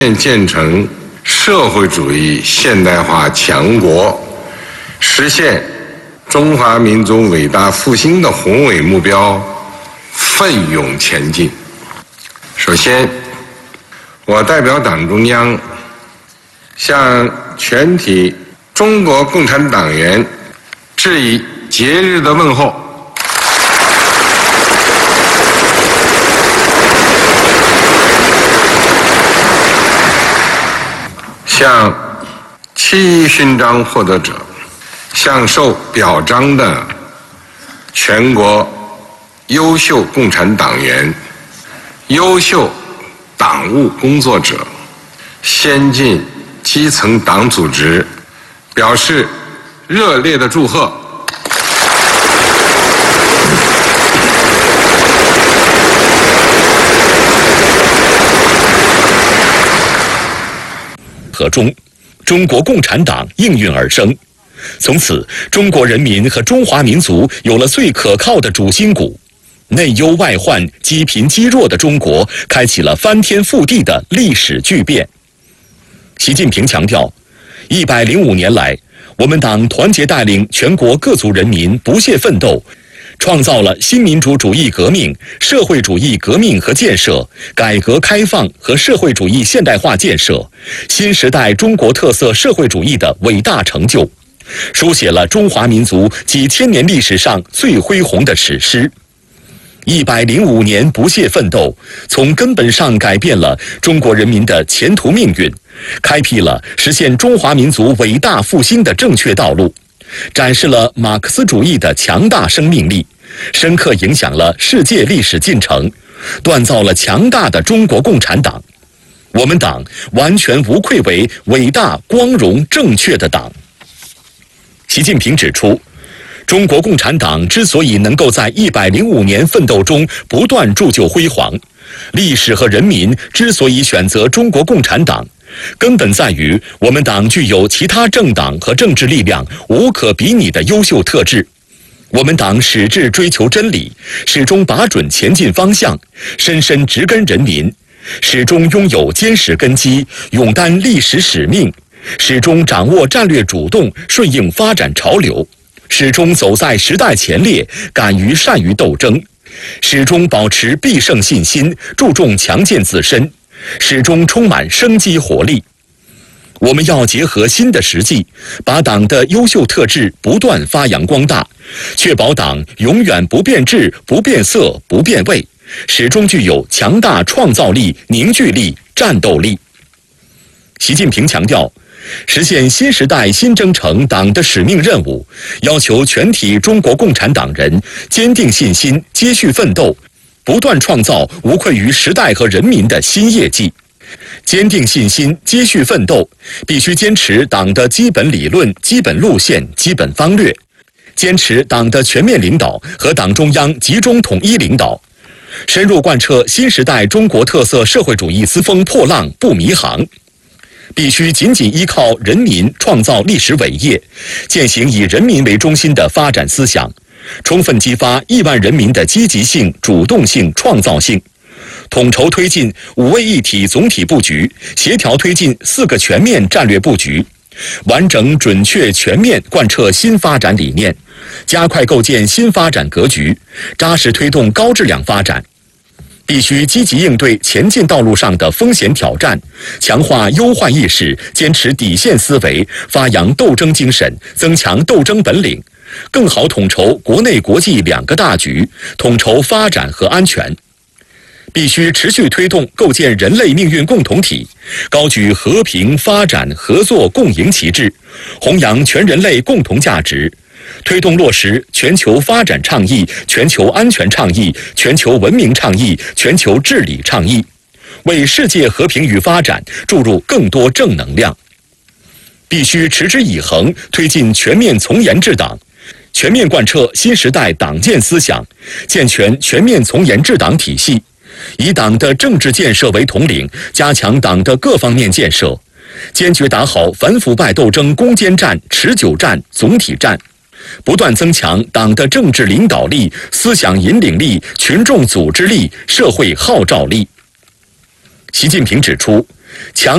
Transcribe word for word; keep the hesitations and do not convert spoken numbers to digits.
建成社会主义现代化强国，实现中华民族伟大复兴的宏伟目标奋勇前进。首先，我代表党中央向全体中国共产党员致以节日的问候。向七一勋章获得者，向受表彰的全国优秀共产党员、优秀党务工作者、先进基层党组织表示热烈的祝贺。 和中，中国共产党应运而生。从此，中国人民和中华民族有了最可靠的主心骨。内忧外患、积贫积弱的中国，开启了翻天覆地的历史巨变。习近平强调，一百零五年来，我们党团结带领全国各族人民不懈奋斗，创造了新民主主义革命、社会主义革命和建设、改革开放和社会主义现代化建设、新时代中国特色社会主义的伟大成就，书写了中华民族几千年历史上最恢宏的史诗。一百零五年不懈奋斗，从根本上改变了中国人民的前途命运，开辟了实现中华民族伟大复兴的正确道路，展示了马克思主义的强大生命力，深刻影响了世界历史进程，锻造了强大的中国共产党。我们党完全无愧为伟大、光荣、正确的党。习近平指出，中国共产党之所以能够在一百零五年奋斗中不断铸就辉煌，历史和人民之所以选择中国共产党，根本在于我们党具有其他政党和政治力量无可比拟的优秀特质。我们党矢志追求真理，始终把准前进方向，深深植根人民，始终拥有坚实根基，勇担历史使命，始终掌握战略主动，顺应发展潮流，始终走在时代前列，敢于善于斗争，始终保持必胜信心，注重强健自身，始终充满生机活力。我们要结合新的实际，把党的优秀特质不断发扬光大，确保党永远不变质、不变色、不变味，始终具有强大创造力、凝聚力、战斗力。习近平强调，实现新时代新征程党的使命任务，要求全体中国共产党人坚定信心，接续奋斗，不断创造无愧于时代和人民的新业绩。坚定信心，接续奋斗，必须坚持党的基本理论、基本路线、基本方略，坚持党的全面领导和党中央集中统一领导，深入贯彻新时代中国特色社会主义思风破浪不迷航。必须紧紧依靠人民创造历史伟业，践行以人民为中心的发展思想，充分激发亿万人民的积极性、主动性、创造性，统筹推进五位一体总体布局，协调推进四个全面战略布局，完整、准确、全面贯彻新发展理念，加快构建新发展格局，扎实推动高质量发展。必须积极应对前进道路上的风险挑战，强化忧患意识，坚持底线思维，发扬斗争精神，增强斗争本领，更好统筹国内国际两个大局，统筹发展和安全。必须持续推动构建人类命运共同体，高举和平、发展、合作共赢旗帜，弘扬全人类共同价值，推动落实全球发展倡议、全球安全倡议、全球文明倡议、全球治理倡议，为世界和平与发展注入更多正能量。必须持之以恒推进全面从严治党，全面贯彻新时代党建思想，健全全面从严治党体系，以党的政治建设为统领，加强党的各方面建设，坚决打好反腐败斗争攻坚战、持久战、总体战，不断增强党的政治领导力、思想引领力、群众组织力、社会号召力。习近平指出， 强